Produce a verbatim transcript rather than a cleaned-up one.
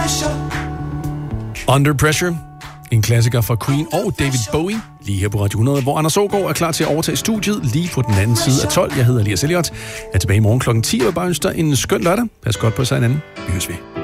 Under Pressure, en klassiker fra Queen og David Bowie, lige her på Radio hundrede, hvor Anders Aagaard er klar til at overtage studiet lige på den anden side af tolv. Jeg hedder Elias Elliot, er tilbage i morgen klokken ti, og jeg bare ønsker dig en skøn lørdag. Pas godt på sig hinanden. Vi høres ved.